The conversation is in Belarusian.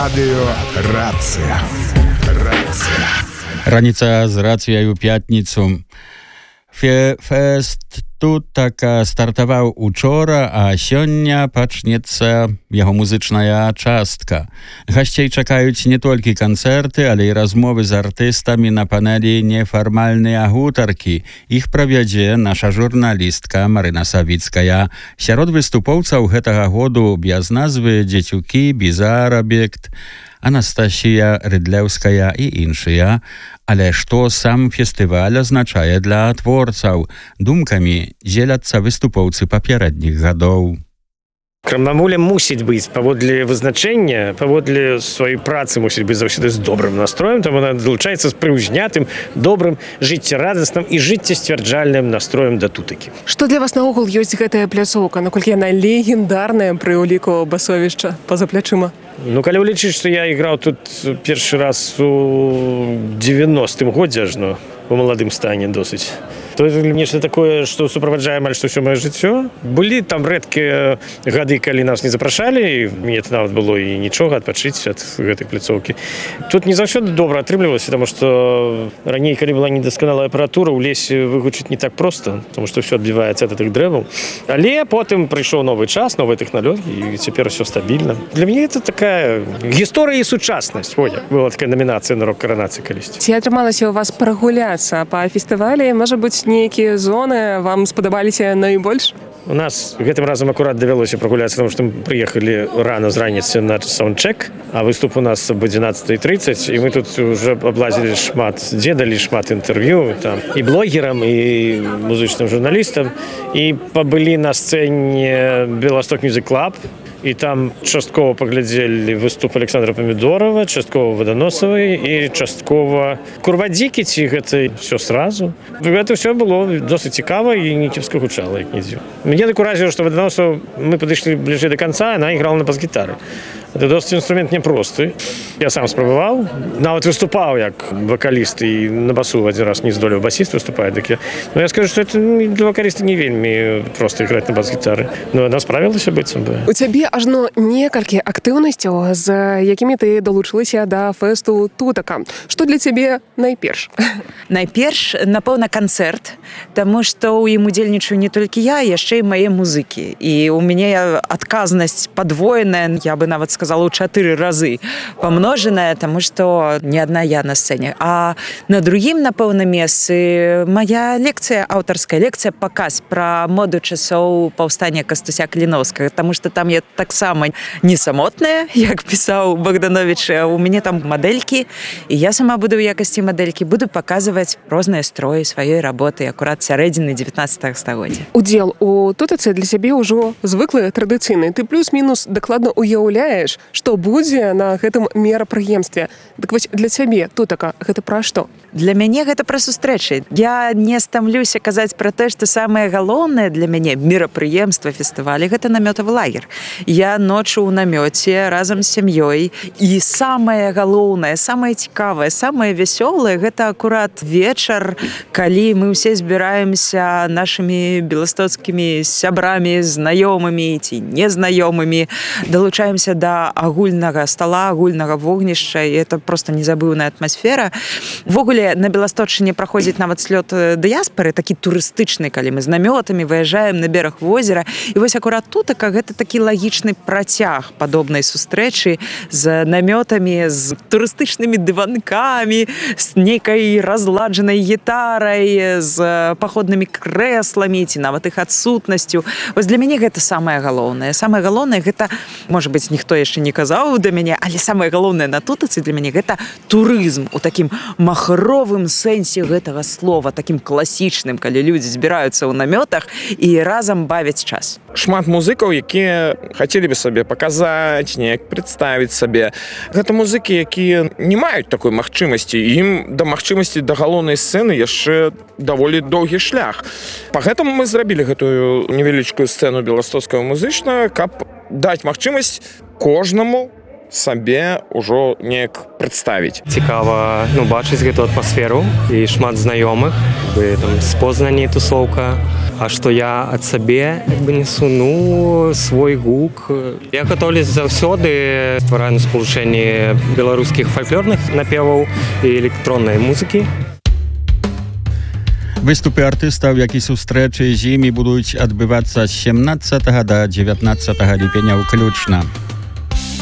Радыё Рацыя. Раніца з рацыяй у пятніцу. Фест тут стартаваў учора, а сёння пачнецца яго музычная частка. Гасцей чакаюць не толькі канцэрты, але і размовы з артыстамі на панелі нефармальныя гутаркі. Іх правядзе наша журналістка Марына Савіцкая. Сярод выступоўцаў гэтага году без назвы «Дзецюкі», «Бізар Аб'ект», Анастасія Рыдлеўская і іншыя. Але што сам фестываль азначае для творцаў? Думкамі дзеляцца выступоўцы папярэдніх гадоў. Крамамуля мусіць быць паводле вызначэння, паводле сваёй працы мусіць быць заўсёды з добрым настроем, там она далучаецца з прыўзнятым, добрым, жыццярадасным і жыццесцвярджальным настроем да тутакі. Што для вас наогул ёсць гэтая пляцоўка, наколькі яна легендарная пры ўліку басовішча па-за плячыма? Калі ўлічыць, што я іграў тут першы раз у 90-м годзе ажно, у маладым стане досыць. То нешта такое, што суправаджае амаль што ўсё маё жыццё. Былі там рэдкія гады, калі нас не запрашалі, і мне нават было і нічога адпачыць ад гэтай пляцоўкі. Тут не заўсёды добра атрымлівалася, таму што раней, калі была недасканалая апаратура, у лесе выгучыць не так проста, таму што ўсё адбіваецца ад гэтых дрэваў. Але потым прыйшоў новы час, новыя тэхналогіі, і цяпер усё стабільна. Для мяне это такая гісторыя і сучаснасць. Ой, была такая намінацыя на рок-каранацыі калісьці. Ці атрымалася у вас прагуляцца па фестывалі? Можа быць, нейкія зоны вам спадабаліся найбольш? У нас гэтым разам акурат давялося прагуляцца, таму што мы прыехалі рана з раніцы на саундчэк, а выступ у нас об 11:30, і мы тут уже аблазілі шмат, дзе далі шмат інтэрв'ю, там і блогерам, і музычным журналістам, і пабылі на сцэне Беласток Мюзік Клаб, і там часткова паглядзелі выступ Александра Памідорова, часткова Ваданосавай і часткова Курвадзікі, ці гэта ўсё сразу. Гэта ўсё было досыць цікава і не кепска гучала, як не дзіў. Мне так уразіла, што Ваданосаў, мы падышлі бліжэй да канца, яна іграла на бас-гітары. Это досыць інструмент няпросты. Я сам спрабаваў, нават выступаў як вакаліст, і на басу адзін раз не здолеў басіст выступаць. Но я скажу, што это для вакаліста не вельмі проста іграць на бас-гітары. Но яна справілася быццам бы. У цябе ажно некалькі актыўнасцяў, з якімі ты далучылася да фэсту тутака. Што для цябе найперш? Найперш, напэўна, канцэрт, таму што ў ім удзельнічаю не толькі я, яшчэ і мае музыкі. І у мяне адказнасць падвоеная, я бы нават сказала, ў 4 разы памножаная, таму што не адна я на сцэне. А на другім, напэўна, месцы мая лекцыя, аўтарская лекцыя, паказ пра моду часоў паўстання Кастуся Каліноўскага, таму што там я таксама не самотная, як пісаў Богданович, у мяне там мадэлькі, і я сама буду ў якасці мадэлькі, буду паказваць розныя строі сваёй работы акурат сярэдзіны 19 стагоддзя. Удзел у тутацы для сябе ўжо звыклы, традыцыйны. Ты плюс-мінус дакладна уяўляеш, што будзе на гэтым мерапрыемстве. Дык вось для цябе тутака гэта пра што? Для мяне гэта пра сустрэчы. Я не стамлюся казаць пра тое, што самае галоўнае для мяне мерапрыемства фестываля гэта намётавы лагер. Я ноччу ў намёце разам з сям'ёй, і самае галоўнае, самае цікавае, самае вясёлае гэта акурат вечар, калі мы ўсе збіраемся нашымі беластоцкімі сябрамі, знаёмымі ці незнаёмымі, далучаемся да агульнага стала, агульнага вогнішча, і это проста незабыўная атмасфера. Ввогуле на Беласточыне праходзіць нават слёт дыяспары, такі турыстычны, калі мы з намётамі выязджаем на бераг возера. І вось акурат тутака гэта такі лагічны працяг падобнай сустрэчы з намётамі, з турыстычнымі дыванкамі, з нейкай разладжанай гітарай, з паходнымі крэсламі, ці нават іх адсутнасцю. Вось для мяне гэта самае галоўнае. Самае галоўнае гэта, можа быць, ніхто яшчэ не казаў да мяне, але самае галоўнае на тутацы для мяне гэта турызм у такім махровым сэнсе гэтага слова, такім класічным, калі людзі збіраюцца ў намётах і разам бавяць час. Шмат музыкаў, якія хацелі бы сабе паказаць, неяк прадставіць сабе. Гэта музыкі, якія не маюць такой магчымасці. Ім да магчымасці да галоўнай сцэны яшчэ даволі доўгі шлях. Па гэтаму мы зрабілі гэтую невялічкую сцэну беластоцкага музычна, каб даць магчымасць кожнаму сабе ўжо неяк прадставіць. Цікава бачыць гэту атмасферу і шмат знаёмых, там з Познані тусоўка, А што я ад сабе як бы несу, ну, свой гук. Я гатоўлюсь заўсёды, ствараю на спалучэнні беларускіх фальклорных напеваў і электроннай музыкі. Выступы артыстаў, як і сустрэчы з імі будуць адбывацца з 17 да 19 ліпеня ўключна.